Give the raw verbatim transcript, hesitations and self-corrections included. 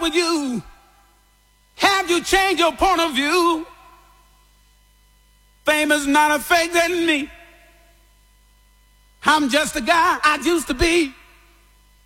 with you? Have you changed your point of view? Fame is not a fake in me. I'm just a guy I used to be.